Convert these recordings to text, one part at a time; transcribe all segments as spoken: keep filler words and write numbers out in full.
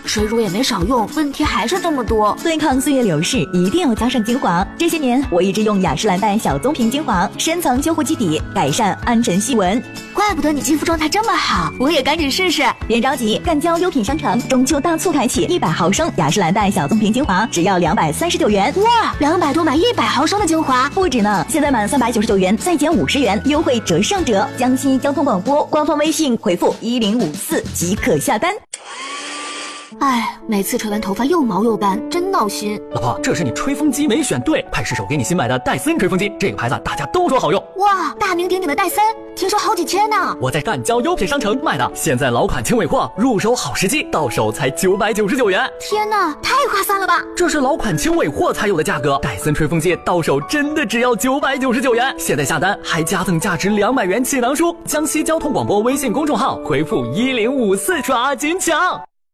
水乳也没少用，问题还是这么多。 对抗岁月流逝，一定要加上精华。这些年我一直用雅诗兰黛小棕瓶精华，深层修护基底，改善暗沉细纹。 怪不得你肌肤状态这么好，我也赶紧试试。 别着急，赣胶优品商城中秋大促开启，一百毫升雅诗兰黛小棕瓶精华只要两百三十九元。 哇，两百多买一百毫升的精华， 不止呢！现在满三百九十九元再减五十元，优惠折上折。江西交通广播官方微信回复一零五四即可下单。 哎，每次吹完头发又毛又干，真闹心。 老婆，这是你吹风机没选对，快试手给你新买的戴森吹风机，这个牌子大家都说好用。 哇，大名鼎鼎的戴森，听说好几千呢。 我在赣胶优品商城买的，现在老款轻尾货，入手好时机，到手才九百九十九元。 天哪，太划算了吧！ 这是老款轻尾货才有的价格，戴森吹风机到手真的只要九百九十九元。现在下单还加赠价值两百元气囊书。江西交通广播微信公众号回复一零五四抓紧抢。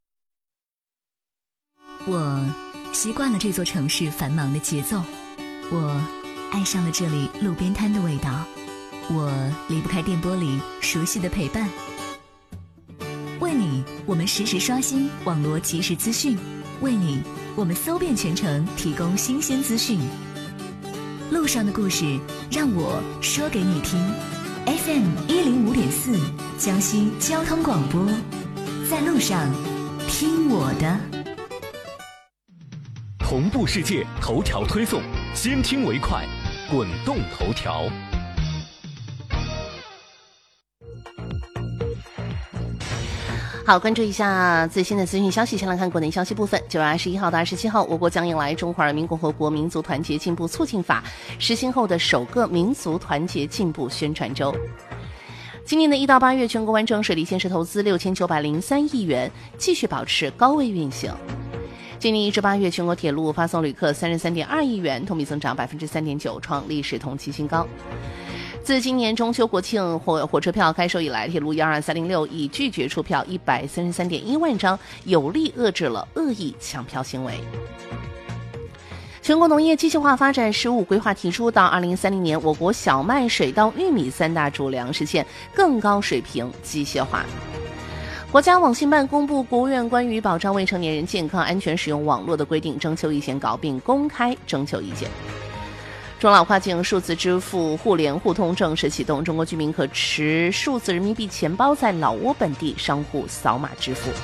我习惯了这座城市繁忙的节奏，我爱上了这里路边摊的味道，我离不开电波里熟悉的陪伴。为你，我们实时刷新网络即时资讯，为你，我们搜遍全城提供新鲜资讯。路上的故事，让我说给你听。F M 一零五点四，江西交通广播，在路上听我的。 同步世界头条推送，先听为快，滚动头条。 好，关注一下最新的资讯消息。先来看国内消息部分。九月二十一号到二十七号，我国将迎来《中华人民共和国民族团结进步促进法》实行后的首个民族团结进步宣传周。今年的一到八月，全国完整水利建设投资六千九百零三亿元，继续保持高位运行。今年一至八月，全国铁路发送旅客三十三点二亿元，同比增长百分之三点九，创历史同期新高。自今年中秋国庆火火车票开售以来，铁路一二三零六已拒绝出票一百三十三点一万张，有力遏制了恶意抢票行为。全国农业机械化发展“十五”规划提出，到二零三零年，我国小麦、水稻、玉米三大主粮实现更高水平机械化。国家网信办公布国务院关于保障未成年人健康安全使用网络的规定征求意见稿，并公开征求意见。中老跨境数字支付互联互通正式启动，中国居民可持数字人民币钱包在老挝本地商户扫码支付。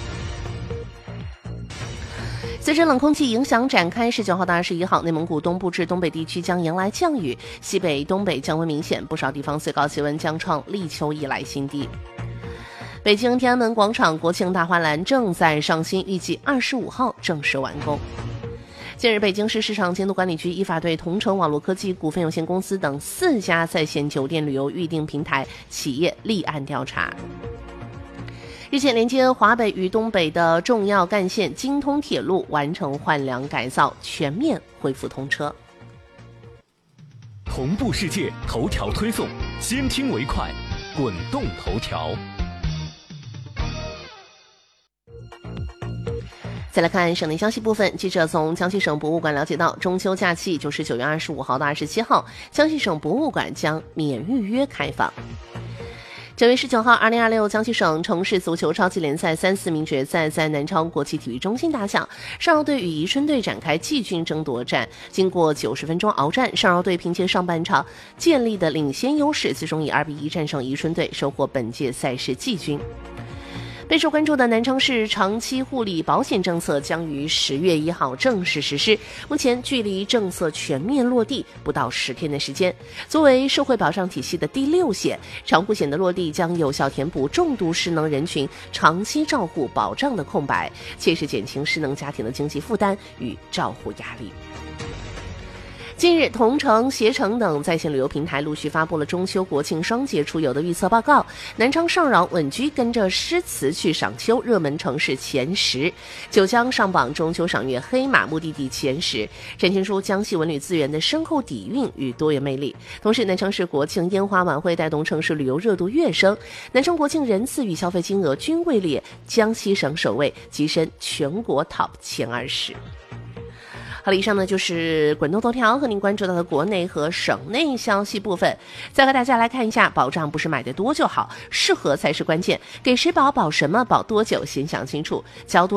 随着冷空气影响展开，十九号到二十一号，内蒙古东部至东北地区将迎来降雨，西北、东北降温明显，不少地方最高气温将创立秋以来新低。北京天安门广场国庆大花篮正在上新，预计二十五号正式完工。近日，北京市市场监督管理局依法对同城网络科技股份有限公司等四家在线酒店旅游预订平台企业立案调查。日前，连接华北与东北的重要干线京通铁路完成换梁改造，全面恢复通车。 同步世界头条推送，先听为快，滚动头条。 再来看省内消息部分，记者从江西省博物馆了解到，中秋假期就是九月二十五号到二十七号，江西省博物馆将免预约开放。九月十九号，二零二六江西省城市足球超级联赛三四名决赛在南昌国际体育中心打响，上饶队与宜春队展开季军争夺战。经过九十分钟鏖战，上饶队凭借上半场建立的领先优势，最终以二比一战胜宜春队，收获本届赛事季军。备受关注的南昌市长期护理保险政策将于十月一号正式实施，目前距离政策全面落地不到十天的时间。作为社会保障体系的第六险，长护险的落地将有效填补重度失能人群长期照护保障的空白，切实减轻失能家庭的经济负担与照护压力。近日，同城、携程等在线旅游平台陆续发布了中秋国庆双节出游的预测报告。南昌上饶稳居跟着诗词去赏秋热门城市前十，九江上榜中秋赏月黑马目的地前十，展现出江西文旅资源的深厚底蕴与多元魅力。同时，南昌市国庆烟花晚会带动城市旅游热度跃升，南昌国庆人次与消费金额均位列江西省首位，跻身全国 top 前二十。好了，以上呢就是滚动头条和您关注到的国内和省内消息部分。再和大家来看一下，保障不是买的多就好，适合才是关键。给谁保保什么保多久，先想清楚。交多